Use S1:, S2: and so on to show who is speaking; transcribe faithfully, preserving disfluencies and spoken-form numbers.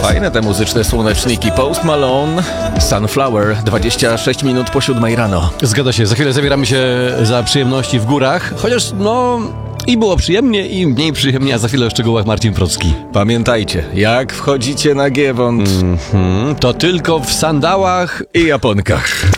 S1: Fajne te muzyczne słoneczniki. Post Malone, Sunflower, dwadzieścia sześć minut po siódmej rano.
S2: Zgadza się, za chwilę zabieramy się za przyjemności w górach, chociaż no i było przyjemnie i mniej przyjemnie, a za chwilę o szczegółach Marcin Procki.
S1: Pamiętajcie, jak wchodzicie na Giewont,
S2: Mm-hmm, to tylko w sandałach
S1: i japonkach.